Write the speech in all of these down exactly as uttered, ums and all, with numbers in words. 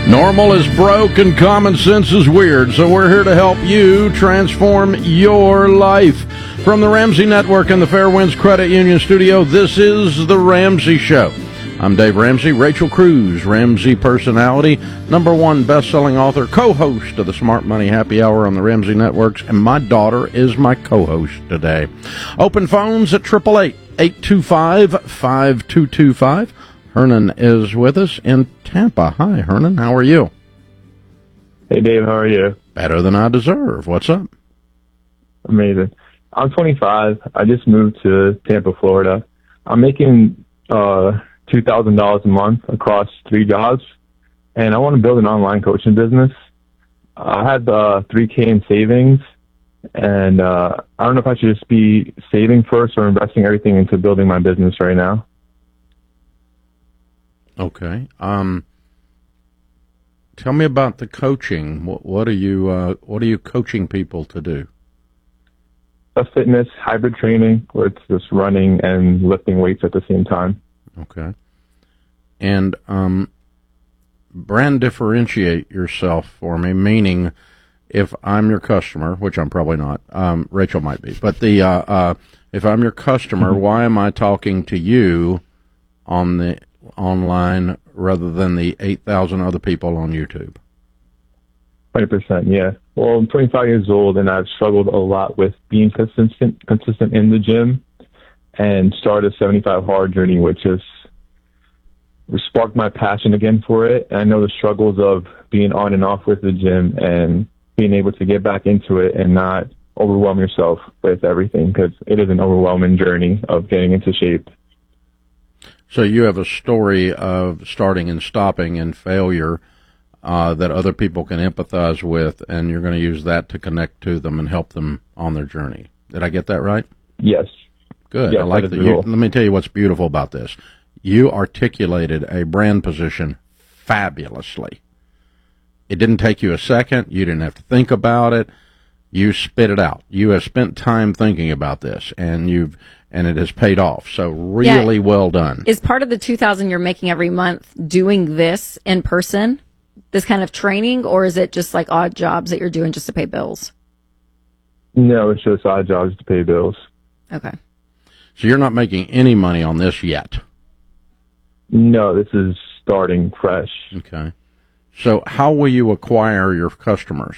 Normal is broke and common sense is weird, so we're here to help you transform your life. From the Ramsey Network and the Fairwinds Credit Union Studio, this is The Ramsey Show. I'm Dave Ramsey. Rachel Cruz, Ramsey personality, number one best-selling author, co-host of the Smart Money Happy Hour on the Ramsey Networks, and my daughter is my co-host today. Open phones at eight eight eight, eight two five, five two two five. Hernan is with us in Tampa. Hi, Hernan. How are you? Hey, Dave. How are you? Better than I deserve. What's up? Amazing. I'm twenty-five. I just moved to Tampa, Florida. I'm making uh, two thousand dollars a month across three jobs, and I want to build an online coaching business. I have uh, three K in savings, and uh, I don't know if I should just be saving first or investing everything into building my business right now. Okay. Um, tell me about the coaching. What, what are you uh, What are you coaching people to do? A fitness hybrid training where it's just running and lifting weights at the same time. Okay. And um, brand differentiate yourself for me, meaning if I'm your customer, which I'm probably not, um, Rachel might be, but the uh, uh, if I'm your customer, Mm-hmm. why am I talking to you on the online rather than the eight thousand other people on YouTube? one hundred percent, yeah. Well, I'm twenty-five years old, and I've struggled a lot with being consistent consistent in the gym, and started a seventy-five hard journey, which has sparked my passion again for it. And I know the struggles of being on and off with the gym and being able to get back into it and not overwhelm yourself with everything, because it is an overwhelming journey of getting into shape. So you have a story of starting and stopping and failure uh, that other people can empathize with, and you're going to use that to connect to them and help them on their journey. Did I get that right? Yes. Good. Yes, I like that. that. Is You, cool. let me tell you what's beautiful about this. You articulated a brand position fabulously. It didn't take you a second. You didn't have to think about it. You spit it out. You have spent time thinking about this, and you've and it has paid off. So really Yeah. well done. Is part of the two thousand you're making every month doing this in person, this kind of training, or is it just like odd jobs that you're doing just to pay bills? No, it's just odd jobs to pay bills. Okay. So you're not making any money on this yet. No, this is starting fresh. Okay. So how will you acquire your customers?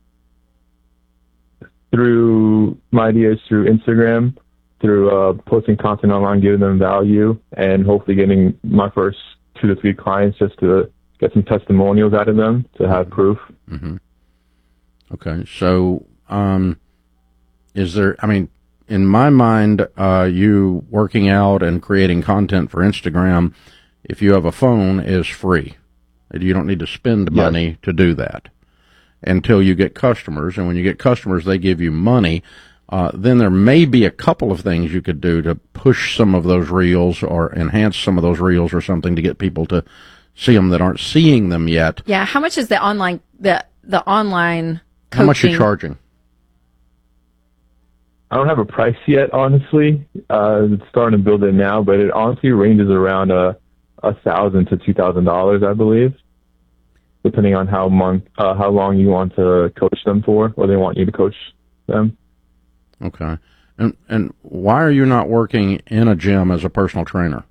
Through my ideas through Instagram, through uh, posting content online, giving them value, and hopefully getting my first two to three clients just to get some testimonials out of them to have proof. Mm-hmm. Okay. So um, is there, I mean, in my mind, uh, you working out and creating content for Instagram, if you have a phone, is free. You don't need to spend Yes. money to do that until you get customers. And when you get customers, they give you money. Uh, then there may be a couple of things you could do to push some of those reels or enhance some of those reels or something to get people to see them that aren't seeing them yet. Yeah. How much is the online the the online coaching? How much are you charging? I don't have a price yet, honestly. Uh, it's starting to build it now, but it honestly ranges around a a thousand to two thousand dollars, I believe, depending on how month uh, how long you want to coach them for, or they want you to coach them. Okay. And and why are you not working in a gym as a personal trainer?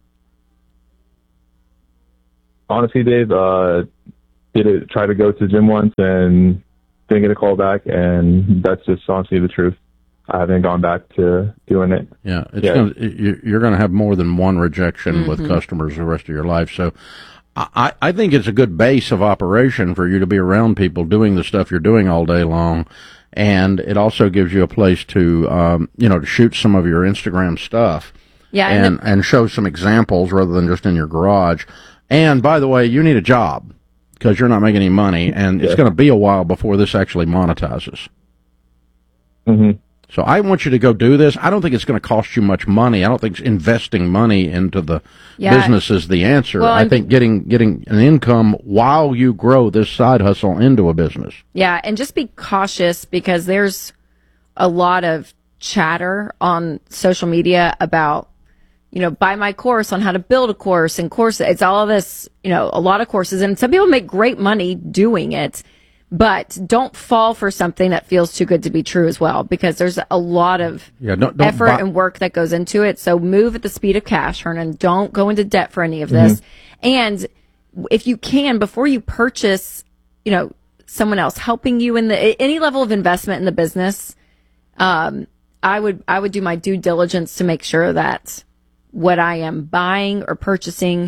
Honestly, Dave, uh, did it try to go to the gym once and didn't get a call back, and that's just honestly the truth. I haven't gone back to doing it. Yeah, it's Yeah. Gonna, you- you're going to have more than one rejection Mm-hmm. with customers the rest of your life. So I, I think it's a good base of operation for you to be around people doing the stuff you're doing all day long. And it also gives you a place to, um, you know, to shoot some of your Instagram stuff Yeah. and, And, and show some examples rather than just in your garage. And by the way, you need a job because you're not making any money, and it's Yeah. going to be a while before this actually monetizes. hmm So I want you to go do this. I don't think it's going to cost you much money. I don't think investing money into the Yeah. business is the answer. Well, I I'm- think getting getting an income while you grow this side hustle into a business. yeah, and just be cautious because there's a lot of chatter on social media about you know, buy my course on how to build a course and course. It's all of this, you know, a lot of courses. And some people make great money doing it, but don't fall for something that feels too good to be true as well, because there's a lot of yeah, don't, don't effort buy- and work that goes into it. So move at the speed of cash, Hernan. Don't go into debt for any of this. Mm-hmm. And if you can, before you purchase, you know, someone else helping you in the any level of investment in the business, um, I would I would do my due diligence to make sure that what I am buying or purchasing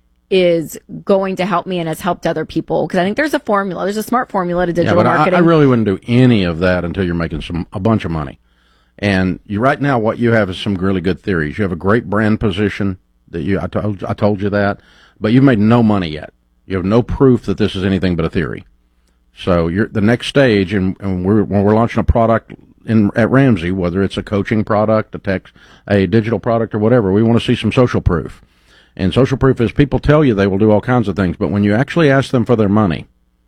is going to help me and has helped other people. Because I think there's a formula, there's a smart formula to digital yeah, but marketing. I, I really wouldn't do any of that until you're making some a bunch of money. And you right now, what you have is some really good theories. You have a great brand position that you I told I told you that, but you've made no money yet. You have no proof that this is anything but a theory. So you're the next stage, and, and we're when we're launching a product in at Ramsey, whether it's a coaching product, a text, a digital product, or whatever, we want to see some social proof. And social proof is people tell you they will do all kinds of things, but when you actually ask them for their money,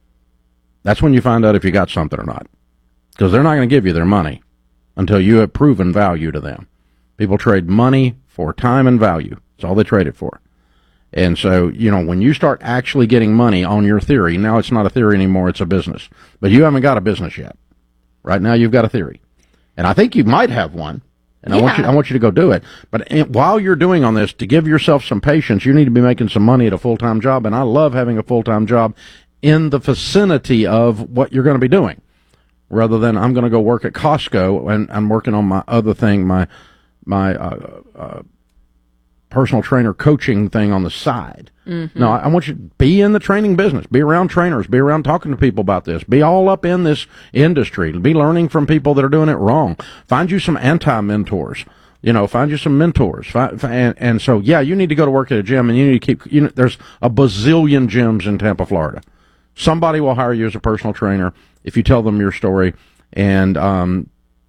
that's when you find out if you got something or not. Because they're not going to give you their money until you have proven value to them. People trade money for time and value. That's all they trade it for. And so, you know, when you start actually getting money on your theory, now it's not a theory anymore, it's a business. But you haven't got a business yet. Right now you've got a theory. And I think you might have one. And yeah. I want you I want you to go do it. But while you're doing on this, to give yourself some patience, you need to be making some money at a full-time job. And I love having a full-time job in the vicinity of what you're going to be doing, rather than I'm going to go work at Costco and I'm working on my other thing, my my uh, uh, personal trainer coaching thing on the side. Mm-hmm. No, I, I want you to be in the training business, be around trainers, be around talking to people about this, be all up in this industry, be learning from people that are doing it wrong. Find you some anti-mentors, you know, find you some mentors. Find, and, and so, yeah, you need to go to work at a gym, and you need to keep, you know, there's a bazillion gyms in Tampa, Florida. Somebody will hire you as a personal trainer if you tell them your story. And, um,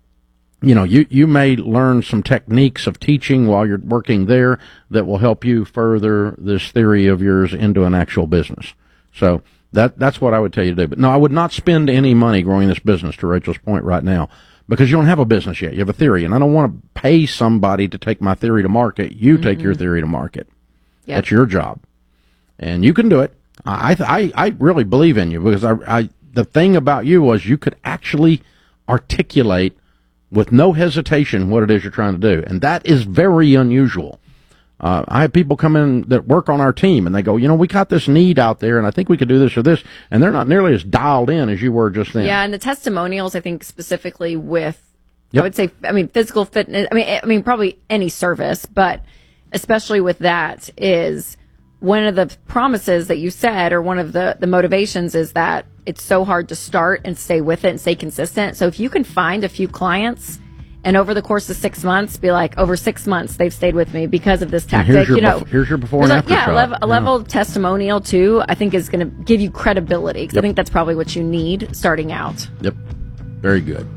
you know, you, you may learn some techniques of teaching while you're working there that will help you further this theory of yours into an actual business. So that that's what I would tell you to do. But no, I would not spend any money growing this business, to Rachel's point right now, because you don't have a business yet. You have a theory, and I don't want to pay somebody to take my theory to market. You mm-hmm. take your theory to market. Yep. That's your job, and you can do it. I I, I really believe in you, because I, I the thing about you was you could actually articulate with no hesitation what it is you're trying to do. And that is very unusual. Uh, I have people come in that work on our team, and they go, you know, we got this need out there, and I think we could do this or this, and they're not nearly as dialed in as you were just then. Yeah, and the testimonials, I think, specifically with, yep. I would say, I mean, physical fitness, I mean, I mean, probably any service, but especially with that, is one of the promises that you said, or one of the, the motivations, is that it's so hard to start and stay with it and stay consistent. So if you can find a few clients, and over the course of six months, be like, over six months, they've stayed with me because of this tactic. Here's your you know, bef- here's your before and a, after yeah, shot. a level, a yeah. level of testimonial too, I think, is going to give you credibility. Because yep. I think that's probably what you need starting out. Yep. Very good.